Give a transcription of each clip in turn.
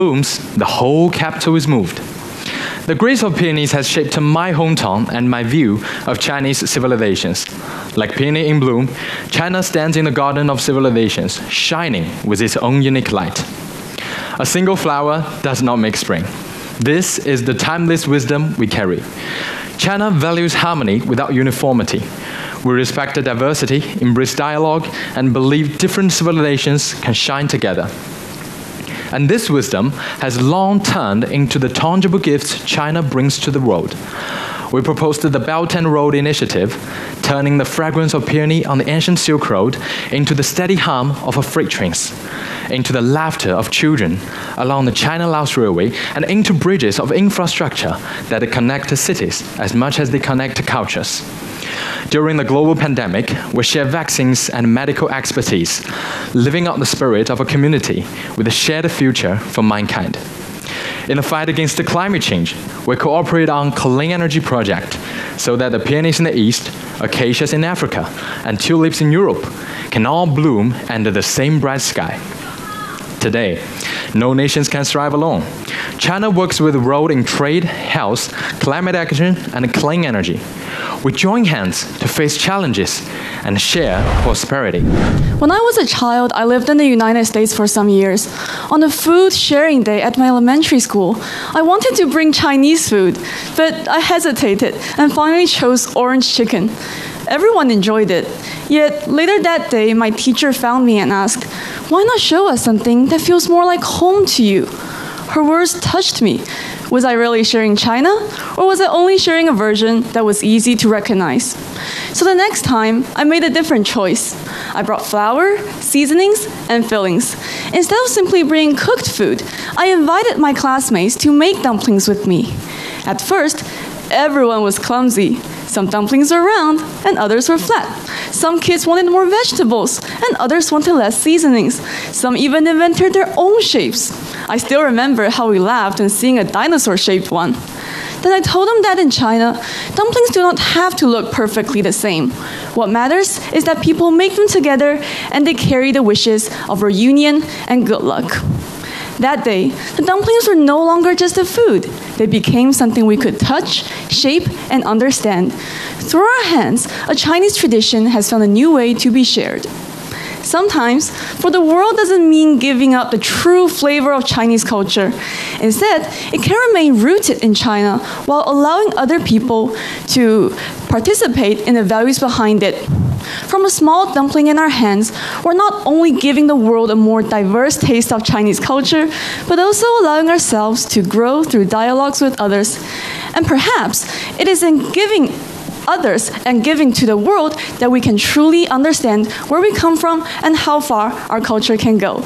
booms, the whole capital is moved. The grace of peonies has shaped my hometown and my view of Chinese civilizations. Like peony in bloom, China stands in the garden of civilizations, shining with its own unique light. A single flower does not make spring. This is the timeless wisdom we carry. China values harmony without uniformity. We respect the diversity, embrace dialogue, and believe different civilizations can shine together. And this wisdom has long turned into the tangible gifts China brings to the world. We proposed the Belt and Road Initiative, turning the fragrance of peony on the ancient Silk Road into the steady hum of freight trains, into the laughter of children along the China-Laos Railway, and into bridges of infrastructure that connect cities as much as they connect cultures. During the global pandemic, we share vaccines and medical expertise, living out the spirit of a community with a shared future for mankind. In the fight against the climate change, we cooperate on clean energy project so that the peonies in the East, acacias in Africa, and tulips in Europe can all bloom under the same bright sky. Today, no nations can thrive alone. China works with the world in trade, health, climate action, and clean energy. We join hands to face challenges and share prosperity. When I was a child, I lived in the United States for some years. On a food sharing day at my elementary school, I wanted to bring Chinese food, but I hesitated and finally chose orange chicken. Everyone enjoyed it. Yet later that day, my teacher found me and asked, "Why not show us something that feels more like home to you?" Her words touched me. Was I really sharing China, or was I only sharing a version that was easy to recognize? So the next time, I made a different choice. I brought flour, seasonings, and fillings. Instead of simply bringing cooked food, I invited my classmates to make dumplings with me. At first, everyone was clumsy. Some dumplings were round, and others were flat. Some kids wanted more vegetables, and others wanted less seasonings. Some even invented their own shapes. I still remember how we laughed when seeing a dinosaur-shaped one. Then I told them that in China, dumplings do not have to look perfectly the same. What matters is that people make them together and they carry the wishes of reunion and good luck. That day, the dumplings were no longer just a food. They became something we could touch, shape, and understand. Through our hands, a Chinese tradition has found a new way to be shared. Sometimes, for the world doesn't mean giving up the true flavor of Chinese culture. Instead, it can remain rooted in China while allowing other people to participate in the values behind it. From a small dumpling in our hands, we're not only giving the world a more diverse taste of Chinese culture, but also allowing ourselves to grow through dialogues with others. And perhaps it is in giving others and giving to the world that we can truly understand where we come from and how far our culture can go.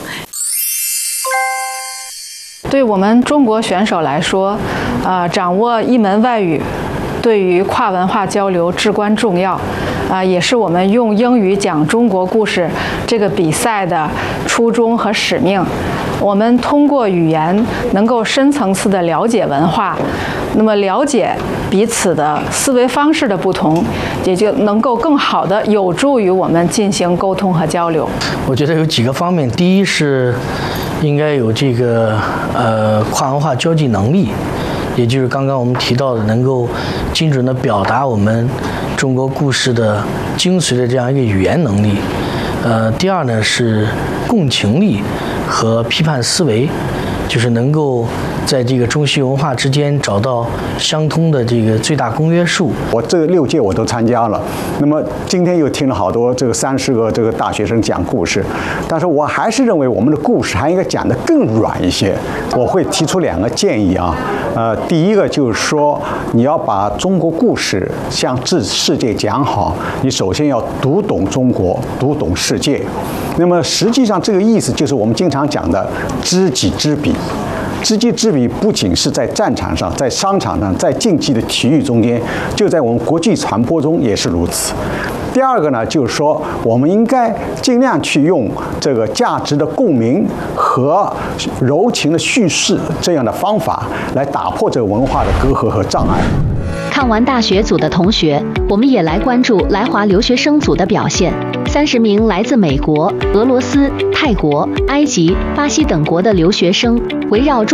对我们中国选手来说，掌握一门外语对于跨文化交流至关重要，也是我们用英语讲中国故事这个比赛的初衷和使命。我们通过语言能够深层次地了解文化，那么了解彼此的思维方式的不同，也就能够更好地有助于我们进行沟通和交流。 我觉得有几个方面，第一是应该有这个跨文化交际能力，也就是刚刚我们提到的能够精准地表达我们中国故事的精髓的这样一个语言能力。第二呢是共情力和批判思维，就是能够在这个中西文化之间找到相通的这个最大公约数。 我这6届我都参加了，那么今天又听了好多这个30个这个大学生讲故事，但是我还是认为我们的故事还应该讲得更软一些。我会提出2个建议啊，第一个就是说，你要把中国故事向世界讲好，你首先要读懂中国，读懂世界。那么实际上这个意思就是我们经常讲的知己知彼。知己知彼不仅是在战场上，在商场上，在竞技的体育中间，就在我们国际传播中也是如此。第二个呢，就是说我们应该尽量去用这个价值的共鸣和柔情的叙事这样的方法，来打破这个文化的隔阂和障碍。 看完大学组的同学，我们也来关注来华留学生组的表现。 30名来自美国、俄罗斯、泰国、埃及、巴西等国的留学生围绕